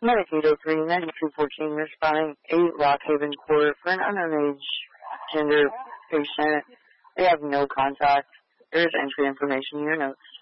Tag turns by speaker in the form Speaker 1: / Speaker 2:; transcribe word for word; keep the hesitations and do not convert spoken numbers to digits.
Speaker 1: Medicaid oh three ninety-two fourteen, responding eight Rock Haven Court for an unknown age gender patient. They have no contact. There is entry information in your notes.